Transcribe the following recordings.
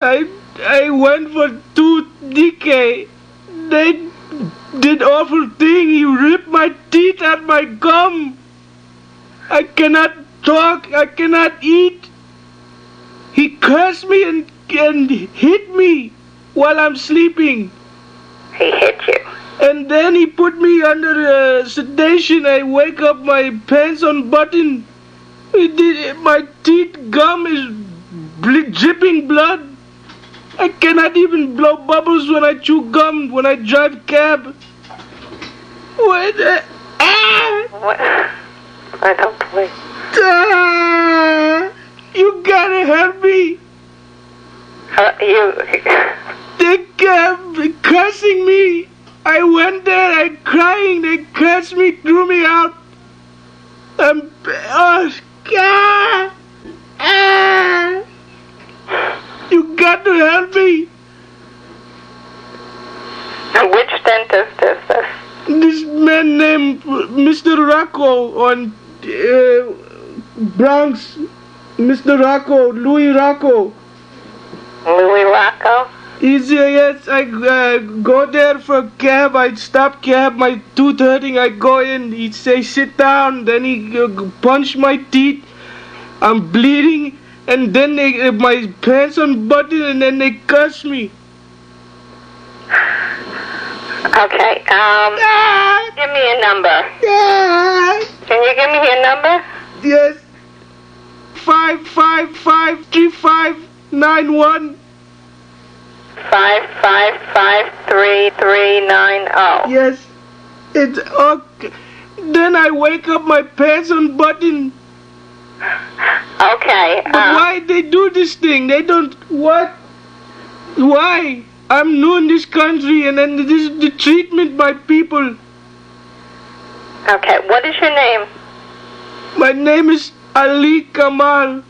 I went for tooth decay. They did awful thing. He ripped my teeth out my gum. I cannot talk. I cannot eat. He cursed me and hit me while I'm sleeping. He hit you. And then he put me under sedation. I wake up, my pants unbuttoned. My teeth gum is dripping blood. I cannot even blow bubbles when I chew gum, when I drive cab. What? What? I don't believe. You gotta help me. They kept cursing me. I went there, I crying, they cursed me, threw me out. You got to help me. Which dentist is this? This man named Mr. Rocco on Bronx. Mr. Rocco, Louis Rocco. Louis Rocco? Yes, I go there for a cab. I stop cab, my tooth hurting. I go in. He say sit down. Then he punch my teeth. I'm bleeding, and then my pants unbuttoned, and then they curse me. Okay. Give me a number. Can you give me your number? Yes. 555-3591. 555-3390. Yes. It's okay. Then I wake up, my pants unbuttoned. Okay. But why they do this thing? They don't. What? Why? I'm new in this country, and then this is the treatment by people. Okay. What is your name? My name is Ali Kamal.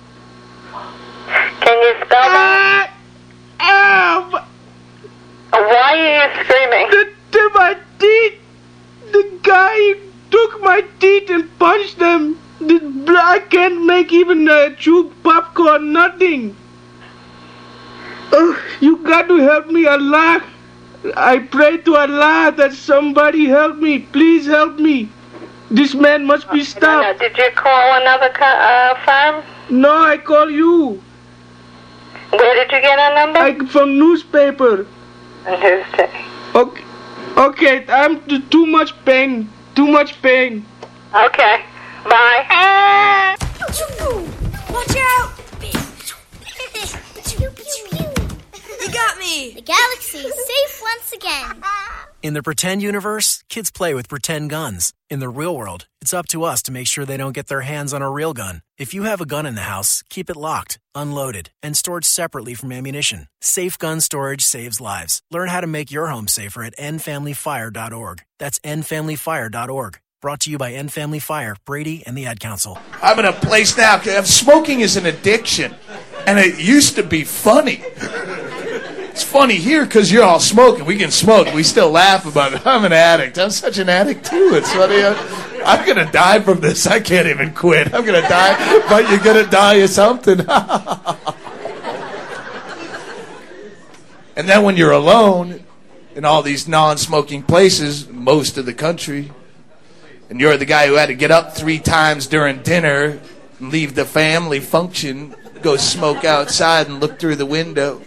Can you spell that? Why are you screaming? My teeth. The guy took my teeth and punched them. I can't make even chew popcorn, nothing. You got to help me, Allah. I pray to Allah that somebody help me. Please help me. This man must be stopped. No. Did you call another firm? No, I call you. Where did you get our number? From newspaper. Newspaper. Okay, I'm too much pain. Too much pain. Okay, bye. Watch out! You got me! The galaxy is safe once again. In the pretend universe, kids play with pretend guns. In the real world, it's up to us to make sure they don't get their hands on a real gun. If you have a gun in the house, keep it locked, unloaded, and stored separately from ammunition. Safe gun storage saves lives. Learn how to make your home safer at endfamilyfire.org. That's endfamilyfire.org. Brought to you by End Family Fire, Brady, and the Ad Council. I'm in a place now. Smoking is an addiction, and it used to be funny. It's funny here because you're all smoking. We can smoke. We still laugh about it. I'm an addict. I'm such an addict, too. It's funny. I'm going to die from this. I can't even quit. I'm going to die, but you're going to die of something. And then when you're alone in all these non-smoking places, most of the country, and you're the guy who had to get up 3 times during dinner, leave the family function, go smoke outside and look through the window.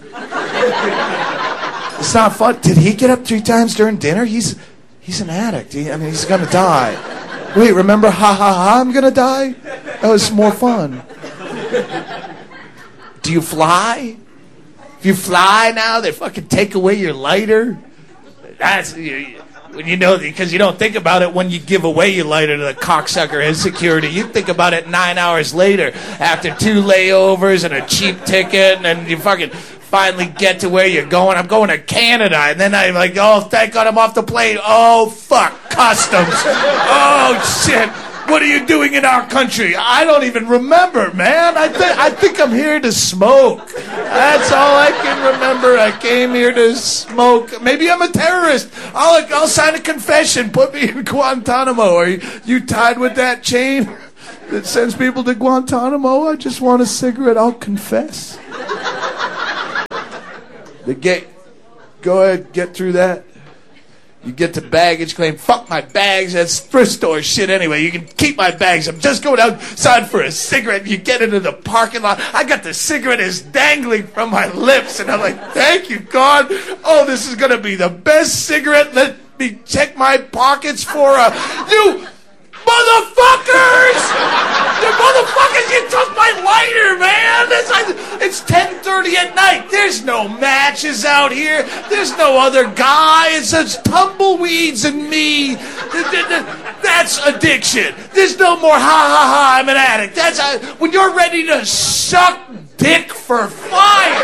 It's not fun. Did he get up 3 times during dinner? He's an addict. He's going to die. Wait, remember, ha, ha, ha, I'm going to die? That was more fun. Do you fly? If you fly now, they fucking take away your lighter. That's... When you know, because you don't think about it when you give away your lighter to the cocksucker and security. You think about it 9 hours later after 2 layovers and a cheap ticket, and you fucking finally get to where you're going. I'm going to Canada, and then I'm like, oh, thank God I'm off the plane. Oh, fuck, customs. Oh, shit. What are you doing in our country? I don't even remember, man. I think I'm here to smoke. That's all I can remember. I came here to smoke. Maybe I'm a terrorist. I'll sign a confession. Put me in Guantanamo. Are you tied with that chain that sends people to Guantanamo? I just want a cigarette. I'll confess. Go ahead, get through that. You get to baggage claim. Fuck my bags. That's thrift store shit anyway. You can keep my bags. I'm just going outside for a cigarette. You get into the parking lot. I got the cigarette is dangling from my lips. And I'm like, thank you, God. Oh, this is going to be the best cigarette. Let me check my pockets for a new... Motherfuckers! You motherfuckers, you took my lighter, man! It's 10:30 at night. There's no matches out here. There's no other guy. It's just tumbleweeds and me. That's addiction. There's no more ha, I'm an addict. When you're ready to suck dick for fire.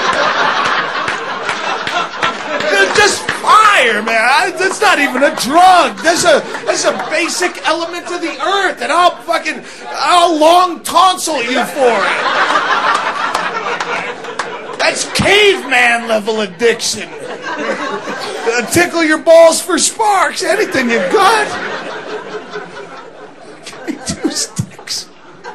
Just fire, man. That's not even a drug. That's a basic element of the earth, and I'll long tonsil you for it. That's caveman level addiction. Tickle your balls for sparks. Anything you got. Give me 2 sticks.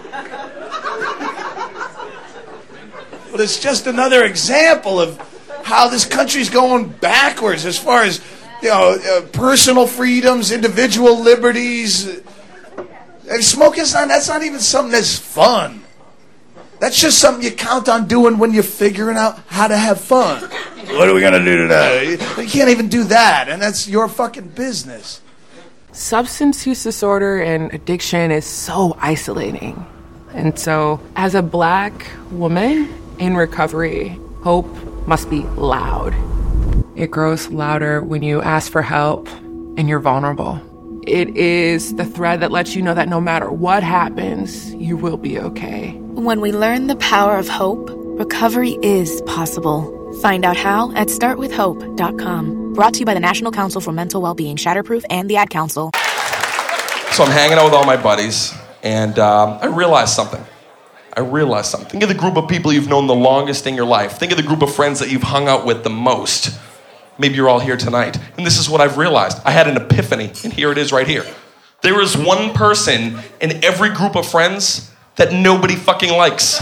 But it's just another example of how this country's going backwards as far as, personal freedoms, individual liberties. That's not even something that's fun. That's just something you count on doing when you're figuring out how to have fun. What are we going to do today? You can't even do that, and that's your fucking business. Substance use disorder and addiction is so isolating. And so, as a Black woman in recovery, hope must be loud. It grows louder when you ask for help and you're vulnerable. It is the thread that lets you know that no matter what happens, you will be okay. When we learn the power of hope, recovery is possible. Find out how at startwithhope.com. Brought to you by the National Council for Mental Wellbeing, Shatterproof, and the Ad Council. So I'm hanging out with all my buddies, and I realized something. Think of the group of people you've known the longest in your life. Think of the group of friends that you've hung out with the most. Maybe you're all here tonight. And this is what I've realized. I had an epiphany, and here it is right here. There is one person in every group of friends that nobody fucking likes.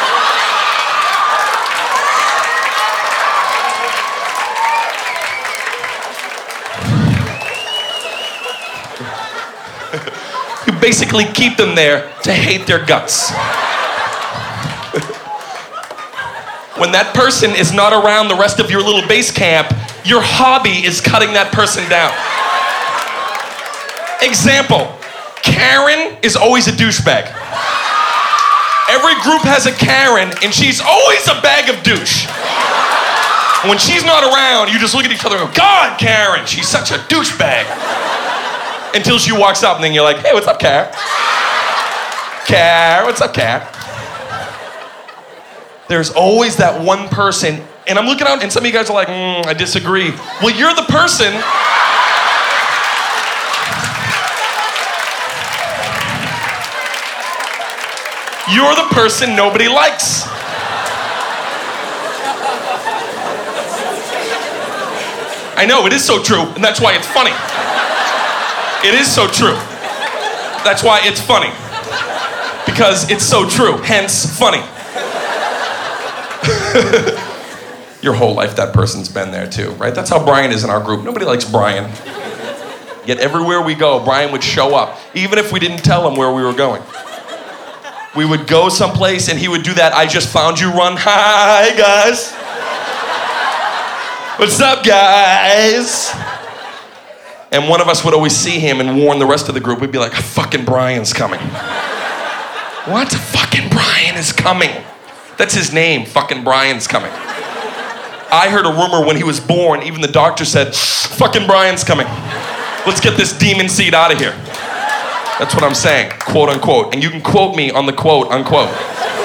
You basically keep them there to hate their guts. When that person is not around the rest of your little base camp, your hobby is cutting that person down. Example, Karen is always a douchebag. Every group has a Karen, and she's always a bag of douche. When she's not around, you just look at each other and go, God, Karen, she's such a douchebag. Until she walks up, and then you're like, hey, what's up, Karen? Karen, what's up, Karen? There's always that one person, and I'm looking out, and some of you guys are like, I disagree. Well, you're the person. You're the person nobody likes. I know, it is so true, and that's why it's funny. It is so true. That's why it's funny. Because it's so true, hence funny. Your whole life, that person's been there too, right? That's how Brian is in our group. Nobody likes Brian. Yet everywhere we go, Brian would show up, even if we didn't tell him where we were going. We would go someplace and he would do that I just found you run. Hi, guys. What's up, guys? And one of us would always see him and warn the rest of the group. We'd be like, fucking Brian's coming. What? Fucking Brian is coming. That's his name, fucking Brian's coming. I heard a rumor when he was born, even the doctor said, fucking Brian's coming. Let's get this demon seed out of here. That's what I'm saying, quote unquote. And you can quote me on the quote unquote.